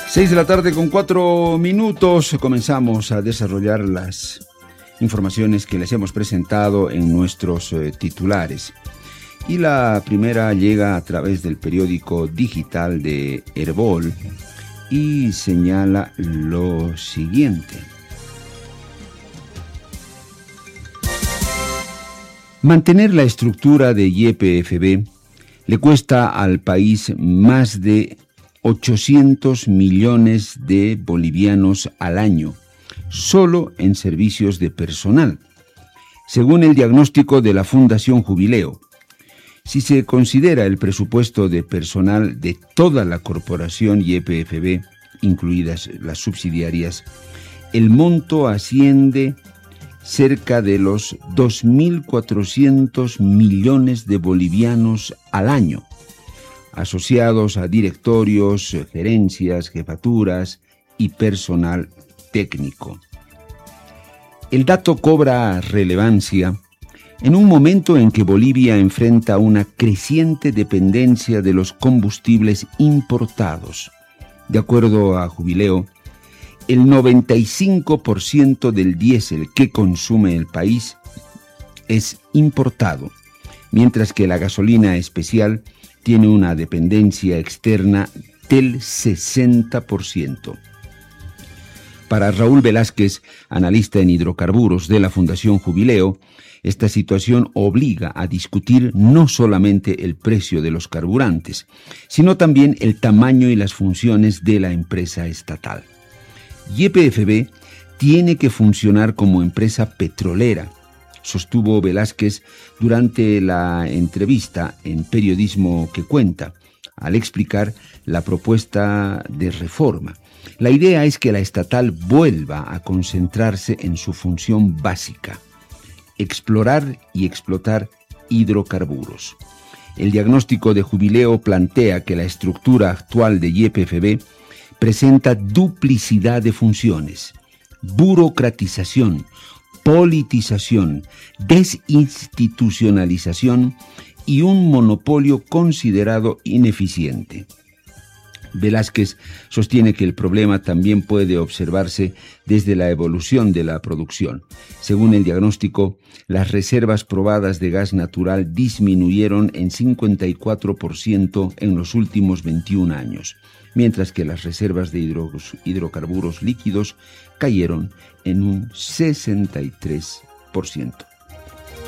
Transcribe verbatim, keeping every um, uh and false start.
Seis de la tarde con cuatro minutos. Comenzamos a desarrollar las informaciones que les hemos presentado en nuestros eh, titulares. Y la primera llega a través del periódico digital de Herbol y señala lo siguiente. Mantener la estructura de Y P F B le cuesta al país más de ochocientos millones de bolivianos al año, solo en servicios de personal, según el diagnóstico de la Fundación Jubileo. Si se considera el presupuesto de personal de toda la corporación Y P F B, incluidas las subsidiarias, el monto asciende cerca de los dos mil cuatrocientos millones de bolivianos al año, asociados a directorios, gerencias, jefaturas y personal técnico. El dato cobra relevancia en un momento en que Bolivia enfrenta una creciente dependencia de los combustibles importados. De acuerdo a Jubileo, el noventa y cinco por ciento del diésel que consume el país es importado, mientras que la gasolina especial tiene una dependencia externa del sesenta por ciento. Para Raúl Velázquez, analista en hidrocarburos de la Fundación Jubileo, esta situación obliga a discutir no solamente el precio de los carburantes, sino también el tamaño y las funciones de la empresa estatal. Y P F B tiene que funcionar como empresa petrolera, sostuvo Velázquez durante la entrevista en Periodismo que Cuenta, al explicar la propuesta de reforma. La idea es que la estatal vuelva a concentrarse en su función básica: explorar y explotar hidrocarburos. El diagnóstico de Jubileo plantea que la estructura actual de Y P F B presenta duplicidad de funciones, burocratización, politización, desinstitucionalización y un monopolio considerado ineficiente. Velázquez sostiene que el problema también puede observarse desde la evolución de la producción. Según el diagnóstico, las reservas probadas de gas natural disminuyeron en cincuenta y cuatro por ciento en los últimos veintiún años, mientras que las reservas de hidro- hidrocarburos líquidos cayeron en un sesenta y tres por ciento.